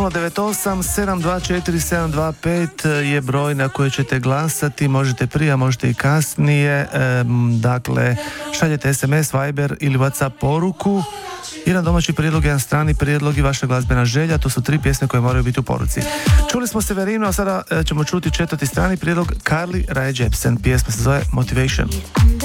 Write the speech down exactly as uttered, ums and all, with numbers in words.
nula devet osam sedam dva četiri sedam dva pet je broj na koji ćete glasati, možete prije, možete i kasnije, ehm, dakle šaljete es em es, Viber ili WhatsApp poruku. Jedan domaći prijedlog, jedan strani prijedlog i vaša glazbena želja, to su tri pjesme koje moraju biti u poruci. Čuli smo Severinu, a sada ćemo čuti četvrti strani prijedlog, Carly Rae Jepsen, pjesma se zove Motivation.